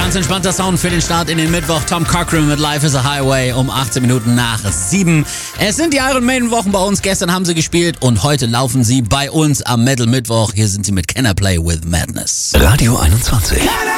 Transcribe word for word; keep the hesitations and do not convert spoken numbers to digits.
Ganz entspannter Sound für den Start in den Mittwoch. Tom Cochrane mit Life is a Highway um achtzehn Minuten nach sieben. Es sind die Iron Maiden Wochen bei uns. Gestern haben sie gespielt und heute laufen sie bei uns am Metal Mittwoch. Hier sind sie mit Can I Play with Madness. Radio einundzwanzig.